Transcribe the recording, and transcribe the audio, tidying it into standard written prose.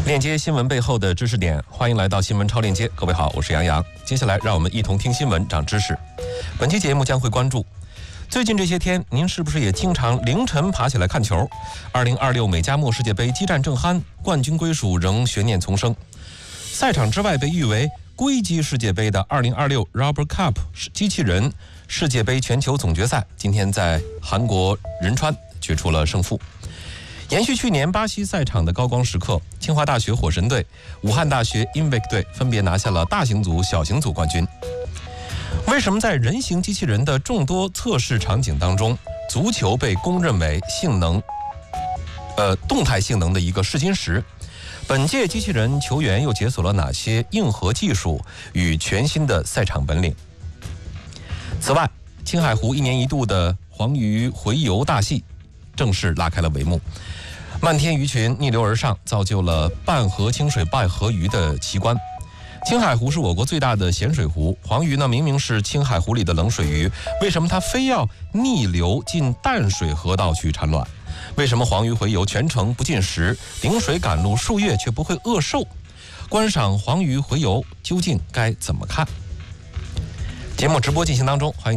链接新闻背后的知识点，欢迎来到新闻超链接。各位好，我是杨洋。接下来让我们一同听新闻，长知识。本期节目将会关注最近这些天，您是不是也经常凌晨爬起来看球？2026美加墨世界杯激战正酣，冠军归属仍悬念丛生。赛场之外被誉为硅基世界杯的2026 Rubber Cup 机器人世界杯全球总决赛，今天在韩国仁川决出了胜负。延续去年巴西赛场的高光时刻，清华大学火神队、武汉大学 INVIC 队分别拿下了大型组、小型组冠军。为什么在人形机器人的众多测试场景当中，足球被公认为动态性能的一个试金石？本届机器人球员又解锁了哪些硬核技术与全新的赛场本领？此外，青海湖一年一度的黄鱼洄游大戏正式拉开了帷幕，漫天鱼群逆流而上，造就了半河清水半河鱼的奇观。青海湖是我国最大的咸水湖，黄鱼呢明明是青海湖里的冷水鱼，为什么它非要逆流进淡水河道去产卵？为什么黄鱼洄游全程不进食，顶水赶路数月却不会饿瘦？观赏黄鱼洄游究竟该怎么看？节目直播进行当中，欢迎